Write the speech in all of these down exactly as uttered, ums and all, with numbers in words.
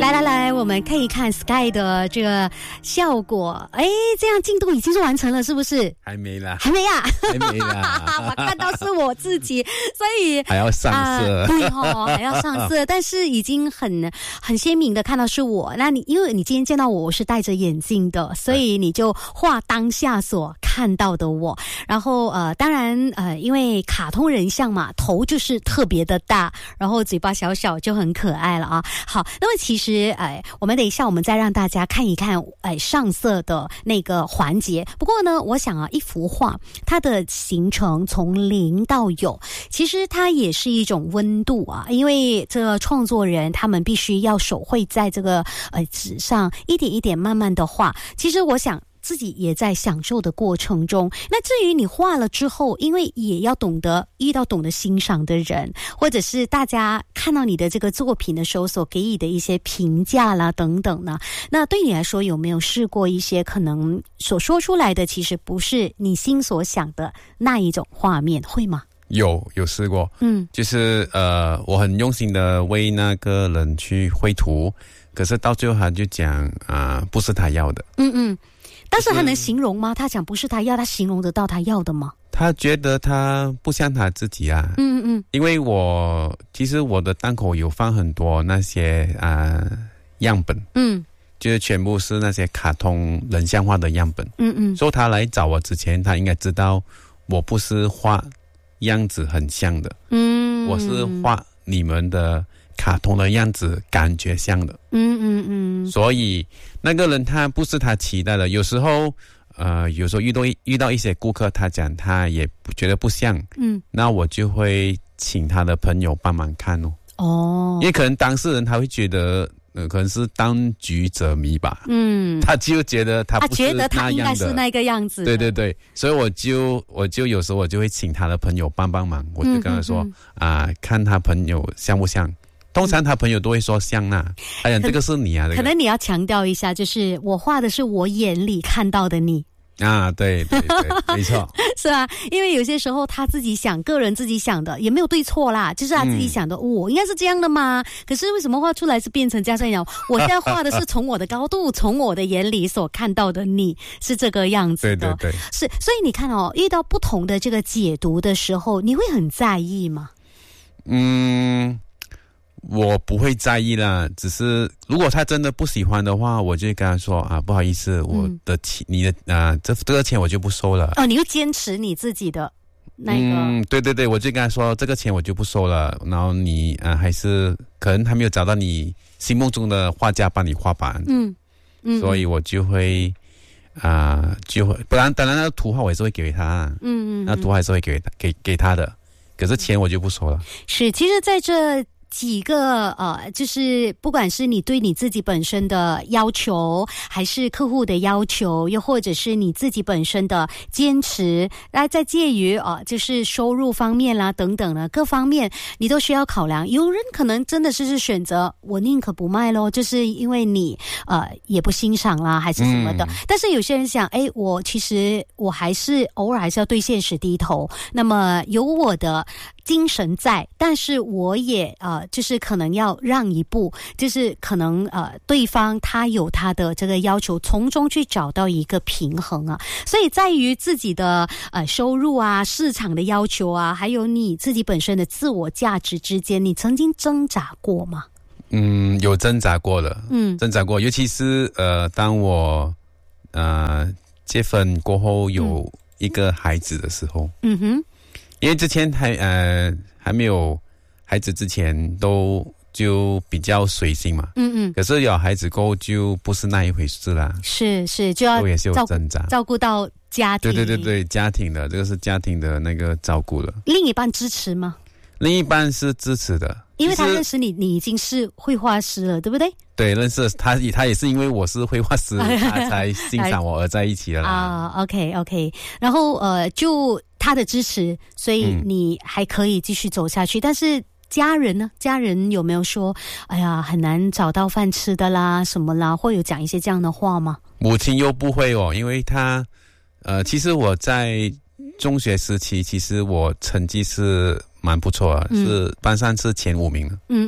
来来来，我们看一看 Sky 的这个效果。哎，这样进度已经是完成了，是不是？ 还没啦， 还没啊， 还没啦。 我看到是我自己，所以还要上色， 呃、对哦，还要上色，但是已经很很鲜明的看到是我。那你因为你今天见到我，我是戴着眼镜的，所以你就画当下所看到的我。然后呃，当然呃，因为卡通人像嘛，头就是特别的大，然后嘴巴小小就很可爱了啊。好，那么其实哎，我们等一下我们再让大家看一看哎上色的那个环节。不过呢，我想啊，一幅画它的形成从零到有，其实它也是一种温度啊，因为这个创作人他们必须要手绘在这个呃纸上，一点一点慢慢的画。其实我想自己也在享受的过程中。那至于你画了之后，因为也要懂得遇到懂得欣赏的人，或者是大家看到你的这个作品的时候所给予的一些评价啦等等呢，那对你来说有没有试过一些可能所说出来的其实不是你心所想的那一种画面，会吗？ 有有试过，嗯，就是呃，我很用心的为那个人去绘图，可是到最后他就讲啊、呃，不是他要的， 嗯嗯。但是他能形容吗？他讲不是他要，他形容得到他要的吗？ 他觉得他不像他自己啊。嗯嗯。因为我其实我的档口有放很多那些啊、呃、样本，嗯，就是全部是那些卡通人像画的样本。嗯嗯。所以他来找我之前，他应该知道我不是画样子很像的，嗯，我是画你们的卡通的样子感觉像的，嗯嗯嗯，所以那个人他不是他期待的，有时候呃，有时候遇到遇到一些顾客，他讲他也不觉得不像，嗯，那我就会请他的朋友帮忙看哦，哦，因为可能当事人他会觉得，呃，可能是当局者迷吧，嗯，他就觉得他不是那样的，他觉得他应该是那个样子，对对对，所以我就我就有时候我就会请他的朋友帮帮忙，我就跟他说啊、嗯呃，看他朋友像不像。通常他朋友都会说像啊，哎呀，这个是你啊，可能你要强调一下，就是我画的是我眼里看到的你啊，对对对，没错，是啊，因为有些时候他自己想，个人自己想的也没有对错啦，就是他自己想的，嗯、我应该是这样的嘛，可是为什么画出来是变成这样这样？我现在画的是从我的高度，从我的眼里所看到的你是这个样子的，对对对，是，所以你看哦，遇到不同的这个解读的时候，你会很在意吗？嗯。我不会在意啦，只是如果他真的不喜欢的话，我就跟他说啊，不好意思，我的钱，你的啊，这这个钱我就不收了。哦，你就坚持你自己的那个？嗯，对对对，我就跟他说，这个钱我就不收了。然后你啊，还是可能还没有找到你心目中的画家帮你画板，嗯嗯，所以我就会啊、呃，就会，不然当然那个图画我也是会给他，嗯嗯，那图画也是会给他给给他的，可是钱我就不收了。是，其实在这。几个呃，就是不管是你对你自己本身的要求，还是客户的要求，又或者是你自己本身的坚持，那在介于呃，就是收入方面啦等等的各方面，你都需要考量。有人可能真的是是选择我宁可不卖咯，就是因为你呃也不欣赏啦，还是什么的。嗯、但是有些人想，哎，我其实我还是偶尔还是要对现实低头。那么有我的精神在，但是我也呃，就是可能要让一步，就是可能呃，对方他有他的这个要求，从中去找到一个平衡啊。所以在于自己的呃收入啊、市场的要求啊，还有你自己本身的自我价值之间，你曾经挣扎过吗？嗯，有挣扎过的，嗯，挣扎过，尤其是呃，当我呃结婚过后有一个孩子的时候，嗯哼。因为之前还呃还没有孩子之前都就比较随性嘛，嗯嗯，可是有孩子过后就不是那一回事啦，是是就要也是有挣扎，照顾到家庭，对对对对，家庭的这个是家庭的那个照顾了。另一半支持吗？另一半是支持的，因为他认识你，你已经是绘画师了，对不对？对，认识他，他也是因为我是绘画师，他才欣赏我而在一起的啦。啊 ，OK OK， 然后呃，就他的支持，所以你还可以继续走下去。嗯、但是家人呢？家人有没有说，哎呀，很难找到饭吃的啦，什么啦，会有讲一些这样的话吗？母亲又不会哦，因为他呃，其实我在中学时期，其实我成绩是蛮不错的，嗯、是班上是前五名的。嗯嗯。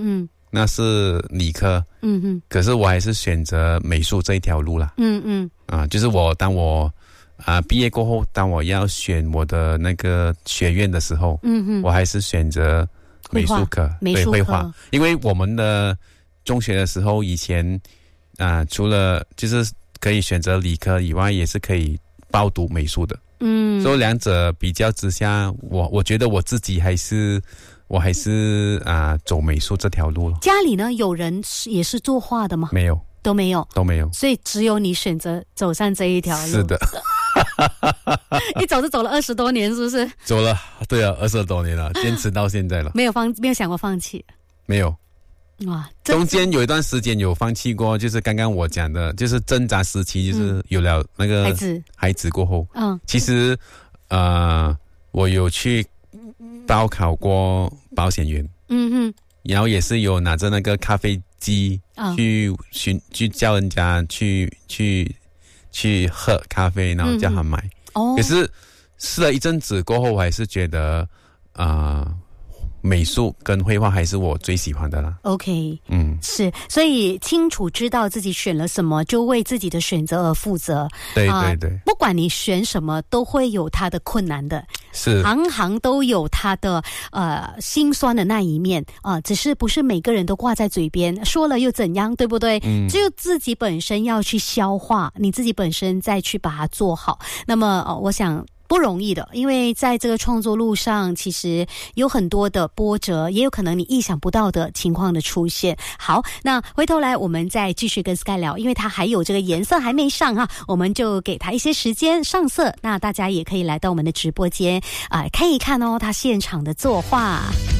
那是理科，嗯哼，可是我还是选择美术这一条路啦，嗯嗯，啊，就是我当我啊毕业过后，当我要选我的那个学院的时候，嗯哼，我还是选择美术科，对，绘画，因为我们的中学的时候以前啊，除了就是可以选择理科以外，也是可以报读美术的，嗯，所以两者比较之下，我我觉得我自己还是。我还是啊、呃、走美术这条路了。 家里呢有人也是作画的吗？ 没有， 都没有， 都没有。 所以只有你选择走上这一条路。 是的， 一走就走了二十多年，是不是？ 走了，对啊，二十多年了，坚持到现在了。 没有放，没有想过放弃。 没有。 哇， 中间有一段时间有放弃过，就是刚刚我讲的，就是挣扎时期，就是有了那个孩子， 孩子过后，嗯，其实呃，我有去。报考过保险员，嗯哼，然后也是有拿着那个咖啡机去寻、哦、去叫人家去去去喝咖啡，然后叫他买。哦、嗯，可是试了一阵子过后，我还是觉得啊。呃美术跟绘画还是我最喜欢的啦。 OK， 嗯，是，所以清楚知道自己选了什么，就为自己的选择而负责。 对对对、呃， 不管你选什么，都会有它的困难的， 是， 行行都有它的呃辛酸的那一面啊、呃，只是不是每个人都挂在嘴边，说了又怎样，对不对？嗯，只有自己本身要去消化，你自己本身再去把它做好。那么呃，我想。不容易的，因为在这个创作路上，其实有很多的波折，也有可能你意想不到的情况的出现。好，那回头来我们再继续跟 Sky 聊，因为他还有这个颜色还没上哈，我们就给他一些时间上色。那大家也可以来到我们的直播间啊、呃，看一看哦，他现场的作画。